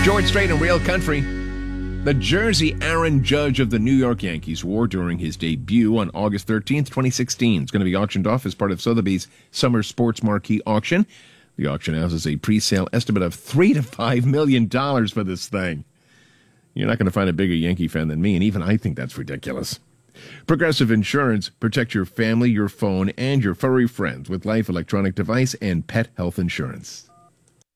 Short, straight, and real country. The Jersey Aaron Judge of the New York Yankees wore during his debut on August 13th, 2016. It's going to be auctioned off as part of Sotheby's Summer Sports Marquee Auction. The auction houses a pre-sale estimate of $3 to $5 million for this thing. You're not going to find a bigger Yankee fan than me, and even I think that's ridiculous. Progressive Insurance. Protect your family, your phone, and your furry friends with life, electronic device, and pet health insurance.